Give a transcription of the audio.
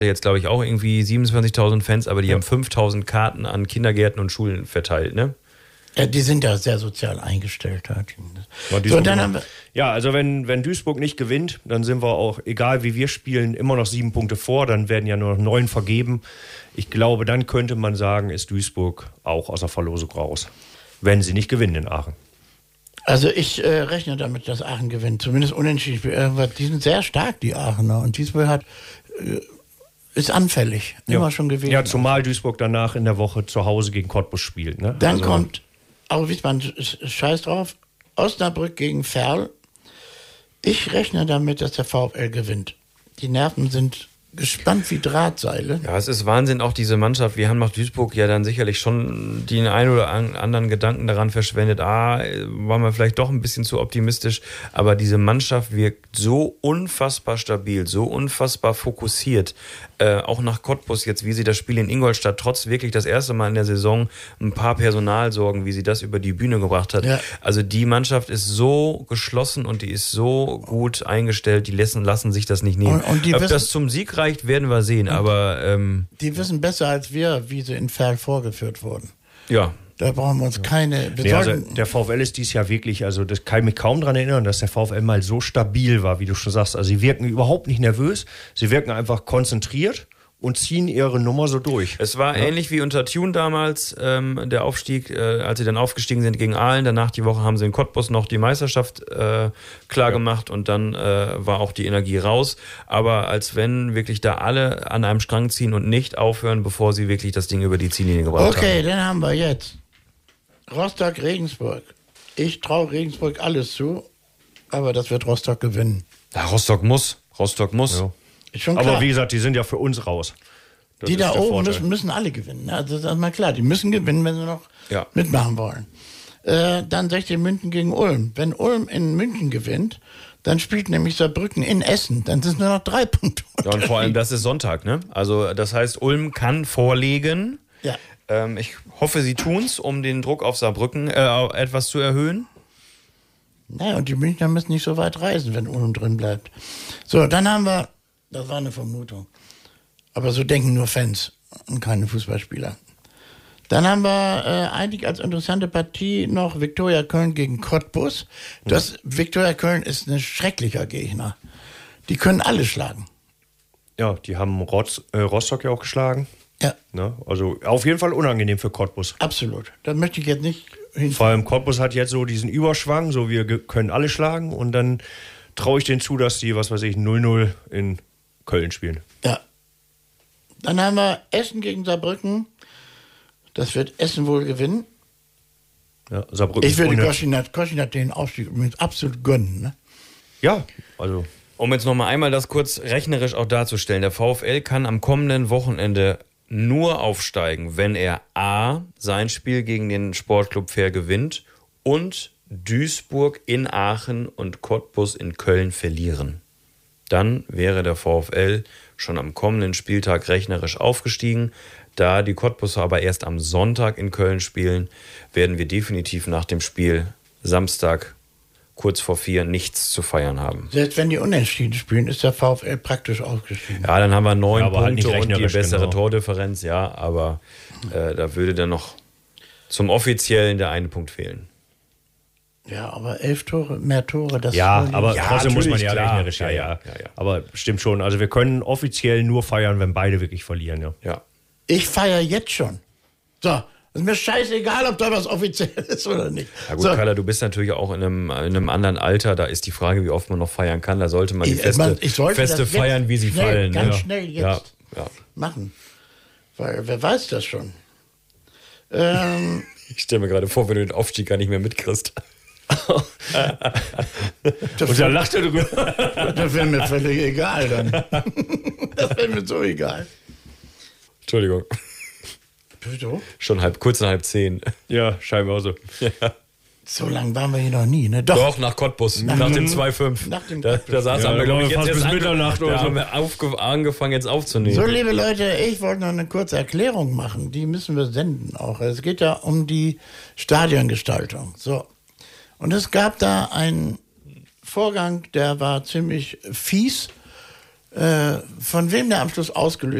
Jetzt glaube ich auch irgendwie 27.000 Fans, aber die haben 5.000 Karten an Kindergärten und Schulen verteilt, ne? Ja, die sind ja sehr sozial eingestellt. Ja, also wenn Duisburg nicht gewinnt, dann sind wir auch, egal wie wir spielen, immer noch 7 Punkte vor. Dann werden ja nur noch 9 vergeben. Ich glaube, dann könnte man sagen, ist Duisburg auch aus der Verlosung raus, wenn sie nicht gewinnen in Aachen. Also ich rechne damit, dass Aachen gewinnt. Zumindest unentschieden. Die sind sehr stark, die Aachener. Und Duisburg ist anfällig. Immer schon gewesen. Ja, zumal Duisburg danach in der Woche zu Hause gegen Cottbus spielt. Ne? Dann kommt, auch Wiesbaden, scheiß drauf, Osnabrück gegen Verl. Ich rechne damit, dass der VfL gewinnt. Die Nerven sind gespannt wie Drahtseile. Ja, es ist Wahnsinn, auch diese Mannschaft. Wir haben nach Duisburg ja dann sicherlich schon den einen oder anderen Gedanken daran verschwendet. Waren wir vielleicht doch ein bisschen zu optimistisch. Aber diese Mannschaft wirkt so unfassbar stabil, so unfassbar fokussiert. Auch nach Cottbus jetzt, wie sie das Spiel in Ingolstadt, trotz wirklich das erste Mal in der Saison ein paar Personalsorgen, wie sie das über die Bühne gebracht hat. Ja. Also die Mannschaft ist so geschlossen und die ist so gut eingestellt, die lassen sich das nicht nehmen. Und ob das zum Sieg reicht, werden wir sehen, aber... die wissen besser als wir, wie sie in Verl vorgeführt wurden. Ja. Da brauchen wir uns keine... Also der VfL ist dieses Jahr wirklich, also das kann ich mich kaum daran erinnern, dass der VfL mal so stabil war, wie du schon sagst. Also sie wirken überhaupt nicht nervös, sie wirken einfach konzentriert und ziehen ihre Nummer so durch. Es war ähnlich wie unter Thun damals, der Aufstieg, als sie dann aufgestiegen sind gegen Aalen. Danach die Woche haben sie in Cottbus noch die Meisterschaft klar gemacht und dann war auch die Energie raus. Aber als wenn wirklich da alle an einem Strang ziehen und nicht aufhören, bevor sie wirklich das Ding über die Ziellinie gebracht haben. Okay, dann haben wir jetzt Rostock-Regensburg. Ich traue Regensburg alles zu, aber das wird Rostock gewinnen. Ja, Rostock muss. Ja. Ist schon klar. Aber wie gesagt, die sind ja für uns raus. Das die da oben müssen alle gewinnen. Also das ist mal klar, die müssen gewinnen, wenn sie noch mitmachen wollen. Dann 16 München gegen Ulm. Wenn Ulm in München gewinnt, dann spielt nämlich Saarbrücken in Essen. Dann sind es nur noch 3 Punkte. Ja, und vor allem, das ist Sonntag, ne? Also das heißt, Ulm kann vorlegen. Ja. Ich hoffe, sie tun's, um den Druck auf Saarbrücken etwas zu erhöhen. Naja, und die Münchner müssen nicht so weit reisen, wenn Ulm drin bleibt. So, dann haben wir, das war eine Vermutung, aber so denken nur Fans und keine Fußballspieler. Dann haben wir eigentlich als interessante Partie noch Viktoria Köln gegen Cottbus. Viktoria Köln ist ein schrecklicher Gegner. Die können alle schlagen. Ja, die haben Rostock ja auch geschlagen. Ja. Ne? Also auf jeden Fall unangenehm für Cottbus. Absolut. Da möchte ich jetzt nicht hinfahren. Vor allem Cottbus hat jetzt so diesen Überschwang, so wir können alle schlagen und dann traue ich denen zu, dass die, 0-0 in Köln spielen. Ja. Dann haben wir Essen gegen Saarbrücken. Das wird Essen wohl gewinnen. Ja, Saarbrücken. Ich würde Koschinat den Aufstieg absolut gönnen. Ne? Ja, also... Um jetzt nochmal einmal das kurz rechnerisch auch darzustellen. Der VfL kann am kommenden Wochenende nur aufsteigen, wenn er A, sein Spiel gegen den Sportclub Fair gewinnt und Duisburg in Aachen und Cottbus in Köln verlieren. Dann wäre der VfL schon am kommenden Spieltag rechnerisch aufgestiegen. Da die Cottbuser aber erst am Sonntag in Köln spielen, werden wir definitiv nach dem Spiel Samstag kurz vor 4 nichts zu feiern haben. Selbst wenn die unentschieden spielen, ist der VfL praktisch aufgestiegen. Ja, dann haben wir 9 Punkte halt und die bessere Tordifferenz, ja, aber da würde dann noch zum Offiziellen der eine Punkt fehlen. Ja, aber 11 Tore, mehr Tore, das ja, aber trotzdem muss man ja klar. rechnerisch, ja. Aber stimmt schon, also wir können offiziell nur feiern, wenn beide wirklich verlieren, ja. Ich feiere jetzt schon. So. Ist mir scheißegal, ob da was offiziell ist oder nicht. Ja gut, so. Carla, du bist natürlich auch in einem anderen Alter. Da ist die Frage, wie oft man noch feiern kann. Da sollte man die Feste feiern, wie sie fallen. Ganz schnell jetzt machen. Weil, wer weiß das schon? Ich stelle mir gerade vor, wenn du den Aufstieg gar nicht mehr mitkriegst. Und dann lacht er drüber. Das wäre mir völlig egal dann. Das wäre mir so egal. Entschuldigung. Wieso? Schon kurz nach 9:30. Ja, scheinbar so. Ja. So lange waren wir hier noch nie, ne? Doch nach Cottbus, nach dem 2-5. Da saßen wir, glaube ich, jetzt bis Mitternacht oder so. Haben wir angefangen, jetzt aufzunehmen. So, liebe Leute, ich wollte noch eine kurze Erklärung machen. Die müssen wir senden auch. Es geht ja um die Stadiongestaltung. So. Und es gab da einen Vorgang, der war ziemlich fies. von wem der Abschluss ausgelöst